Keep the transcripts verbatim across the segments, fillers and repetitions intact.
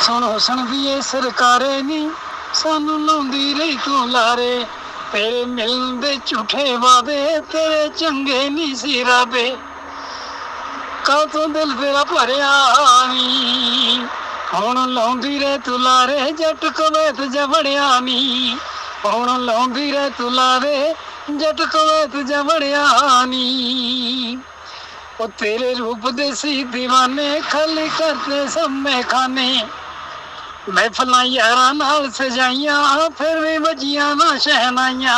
ਸੁਣ ਹੁਸਨ ਦੀਏ ਸਰਕਾਰੇ ਨੀ ਸਾਨੂੰ ਲਾਉਂਦੀ ਰਹੀ ਤੂੰ ਲਾਰੇ, ਤੇਰੇ ਮਿਲਣ ਦੇ ਝੂਠੇ ਵਾਦੇ ਤੇਰੇ ਚੰਗੇ ਨੀ ਸੀ ਇਰਾਦੇ, ਕਾਤੋਂ ਦਿਲ ਤੇਰਾ ਭਰਿਆ ਨੀ ਹੁਣ ਲਾਉਂਦੀ ਰਹਿ ਤੂੰ ਲਾਰੇ, ਜੱਟ ਕਵੈਤ ਜਵੜਿਆ ਨੀ ਹੁਣ ਲਾਉਂਦੀ ਰਹਿ ਤੂੰ ਲਾਰੇ, ਜੱਟ ਕਵੈਤ ਜਵੜਿਆ ਨੀ। ਉਹ ਤੇਰੇ ਰੂਪ ਦੇ ਸੀ دیਵਾਨੇ ਖਾਲੀ ਕਰਤੇ ਸਮੇ ਖਾਨੇ, ਮਹਿਫਲਾਂ ਯਾਰਾਂ ਨਾਲ ਸਜਾਈਆਂ ਫਿਰ ਵੀ ਵੱਜੀਆਂ ਨਾ ਸ਼ਹਿਨਾਈਆਂ,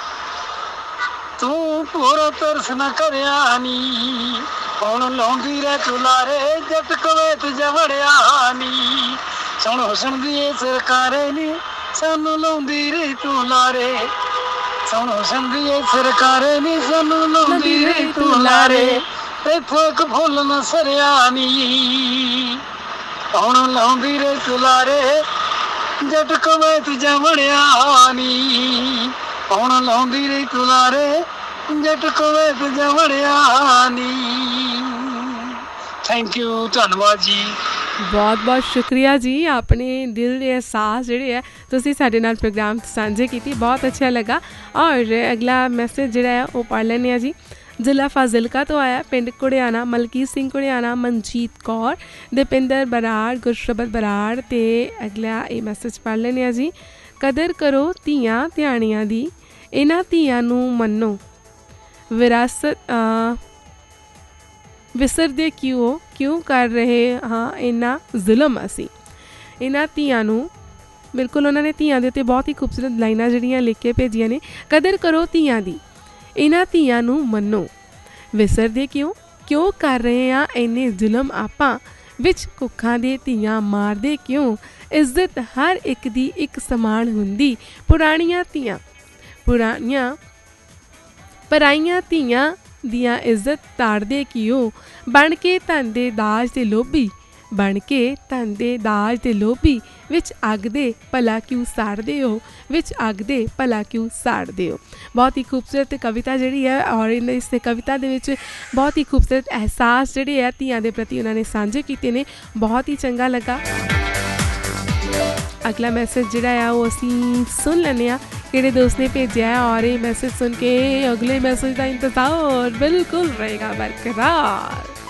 ਤੂੰ ਪੂਰਾ ਤਰਸ ਨਾ ਕਰਿਆ ਨੀ ਹੁਣ ਲਾਉਂਦੀ ਰਹਿ ਤੂੰ ਲਾਰੇ, ਜੱਟ ਕਵੈਤ ਜਵੜਿਆ ਨੀ। ਸੁਣ ਹੁਸਨ ਦੀ ਸਰਕਾਰੇ ਨੀ ਸਾਨੂੰ ਲਾਉਂਦੀ ਰਹੀ ਤੂੰ ਲਾਰੇ, ਸੁਣ ਹੁਸਨ ਦੀ ਸਰਕਾਰੇ ਨੀ ਸਾਨੂੰ ਲਾਉਂਦੀ ਰਹੀ ਤੂੰ ਲਾਰੇ, ਇੱਥੋਂ ਇੱਕ ਫੁੱਲ ਨਾ ਸਰਿਆ ਨੀ ਹੁਣ ਲਾਉਂਦੀ ਰਹੀ ਤੂੰ ਲਾਰੇ, ਜੱਟ ਕਵੈਤ ਜਵੜਿਆ ਨੀ ਹੁਣ ਲਾਉਂਦੀ ਰਹੀ ਤੂੰ ਲਾਰੇ, ਜੱਟ ਕਵੈਤ ਜਵੜਿਆ ਨੀ। ਥੈਂਕ ਯੂ, ਧੰਨਵਾਦ ਜੀ। ਬਹੁਤ ਬਹੁਤ ਸ਼ੁਕਰੀਆ ਜੀ, ਆਪਣੇ ਦਿਲ ਦੇ ਅਹਿਸਾਸ ਜਿਹੜੇ ਹੈ ਤੁਸੀਂ ਸਾਡੇ ਨਾਲ ਪ੍ਰੋਗਰਾਮ ਸਾਂਝੇ ਕੀਤੀ, ਬਹੁਤ ਅੱਛਾ ਲੱਗਾ। ਔਰ ਅਗਲਾ ਮੈਸੇਜ ਜਿਹੜਾ ਹੈ ਉਹ ਪੜ੍ਹ ਲੈਂਦੇ ਹਾਂ ਜੀ। ਜ਼ਿਲ੍ਹਾ ਫਾਜ਼ਿਲਕਾ ਤੋਂ ਆਇਆ, ਪਿੰਡ ਘੁੜਿਆਣਾ, ਮਲਕੀਤ ਸਿੰਘ ਘੁੜਿਆਣਾ, ਮਨਜੀਤ ਕੌਰ, ਦਪਿੰਦਰ ਬਰਾੜ, ਗੁਰਸ਼ਬਦ ਬਰਾੜ, ਅਤੇ ਅਗਲਾ ਇਹ ਮੈਸੇਜ ਪੜ੍ਹ ਲੈਂਦੇ ਹਾਂ ਜੀ। ਕਦਰ ਕਰੋ ਧੀਆਂ ਧਿਆਣੀਆਂ ਦੀ, ਇਹਨਾਂ ਧੀਆਂ ਨੂੰ ਮੰਨੋ, ਵਿਰਾਸਤ ਵਿਸਰਦੇ ਕਿਉਂ ਕਿਉਂ ਕਰ ਰਹੇ ਹਾਂ ਇੰਨਾ ਜ਼ੁਲਮ ਅਸੀਂ। ਇਹਨਾਂ ਧੀਆਂ ਨੂੰ, ਬਿਲਕੁਲ ਉਹਨਾਂ ਨੇ ਧੀਆਂ ਦੇ ਉੱਤੇ ਬਹੁਤ ਹੀ ਖੂਬਸੂਰਤ ਲਾਈਨਾਂ ਜਿਹੜੀਆਂ ਲਿਖ ਕੇ ਭੇਜੀਆਂ ਨੇ। ਕਦਰ ਕਰੋ ਧੀਆਂ ਦੀ, ਇਹਨਾਂ ਧੀਆਂ ਨੂੰ ਮੰਨੋ, ਵਿਸਰਦੇ ਕਿਉਂ ਕਿਉਂ ਕਰ ਰਹੇ ਹਾਂ ਇੰਨੇ ਜ਼ੁਲਮ ਆਪਾਂ, ਵਿੱਚ ਕੁੱਖਾਂ ਦੇ ਧੀਆਂ ਮਾਰਦੇ ਕਿਉਂ, ਇੱਜ਼ਤ ਹਰ ਇੱਕ ਦੀ ਇੱਕ ਸਮਾਨ ਹੁੰਦੀ, ਪੁਰਾਣੀਆਂ ਧੀਆਂ ਪੁਰਾਣੀਆਂ ਪਰਾਈਆਂ ਧੀਆਂ ਦੀਆਂ ਇੱਜ਼ਤ ਤਾੜਦੇ ਕਿਉਂ, ਬਣ ਕੇ ਧਨ ਦੇ ਦਾਜ ਦੇ ਲੋਭੀ, ਬਣ ਕੇ ਧਨ ਦੇ ਦਾਜ ਦੇ ਲੋਭੀ, ਵਿੱਚ ਅੱਗ ਦੇ ਭਲਾ ਕਿਉਂ ਸਾੜਦੇ ਹੋ, ਵਿੱਚ ਅੱਗ ਦੇ ਭਲਾ ਕਿਉਂ ਸਾੜਦੇ ਹੋ। ਬਹੁਤ ਹੀ ਖੂਬਸੂਰਤ ਕਵਿਤਾ ਜਿਹੜੀ ਹੈ, ਔਰ ਇਸ ਕਵਿਤਾ ਦੇ ਵਿੱਚ ਬਹੁਤ ਹੀ ਖੂਬਸੂਰਤ ਅਹਿਸਾਸ ਜਿਹੜੇ ਹੈ ਧੀਆਂ ਦੇ ਪ੍ਰਤੀ ਉਹਨਾਂ ਨੇ ਸਾਂਝੇ ਕੀਤੇ ਨੇ, ਬਹੁਤ ਹੀ ਚੰਗਾ ਲੱਗਾ। ਅਗਲਾ ਮੈਸੇਜ ਜਿਹੜਾ ਆ ਉਹ ਅਸੀਂ ਸੁਣ ਲੈਂਦੇ ਹਾਂ ਕਿਹੜੇ ਦੋਸਤ ਨੇ ਭੇਜਿਆ ਹੈ, ਔਰ ਇਹ ਮੈਸੇਜ ਸੁਣ ਕੇ ਅਗਲੇ ਮੈਸੇਜ ਦਾ ਇੰਤਜ਼ਾਰ ਬਿਲਕੁਲ ਰਹੇਗਾ ਬਰਕਰਾਰ।